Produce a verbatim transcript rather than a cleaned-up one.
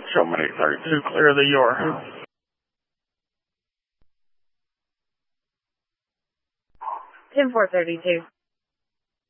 Show me eight thirty-two, clear the your. ten four thirty-two.